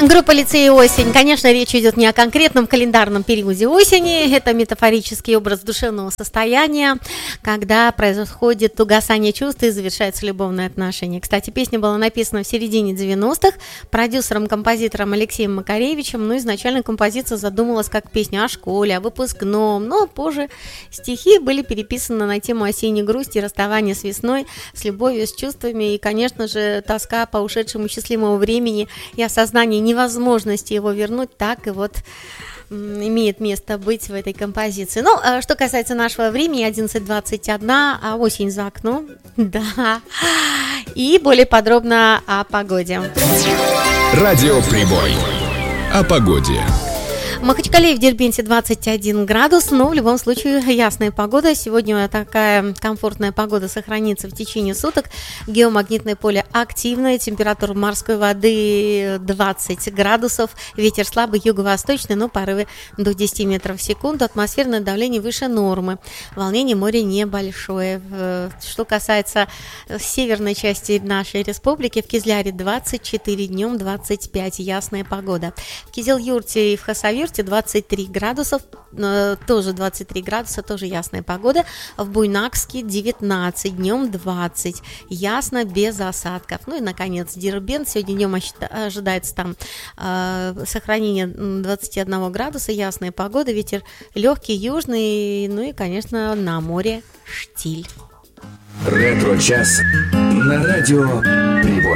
Группа «Лицей осень». Конечно, речь идет не о конкретном календарном периоде осени. Это метафорический образ душевного состояния, когда происходит угасание чувств и завершается любовное отношение. Кстати, песня была написана в середине 90-х продюсером-композитором Алексеем Макаревичем. Но изначально композиция задумалась как песня о школе, о выпускном. Но позже стихи были переписаны на тему осенней грусти, расставания с весной, с любовью, с чувствами. И, конечно же, тоска по ушедшему счастливому времени и осознание невозможности его вернуть, так и вот имеет место быть в этой композиции. Ну, что касается нашего времени, 11:21, а осень за окном, да, и более подробно о погоде. Радио Прибой. О погоде. В Махачкале и в Дербенте 21 градус, но в любом случае ясная погода. Сегодня такая комфортная погода сохранится в течение суток. Геомагнитное поле активное, температура морской воды 20 градусов, ветер слабый юго-восточный, но порывы до 10 метров в секунду, атмосферное давление выше нормы, волнение моря небольшое. Что касается северной части нашей республики, в Кизляре 24, днем 25, ясная погода. В Кизил-Юрте и в Хасавюрте 23 градусов, тоже 23 градуса, тоже ясная погода. В Буйнакске 19, днем 20, ясно, без осадков. Ну и, наконец, Дербент. Сегодня днем ожидается там сохранение 21 градуса, ясная погода, ветер легкий, южный, ну и, конечно, на море штиль. Ретро-час на радио Прибой.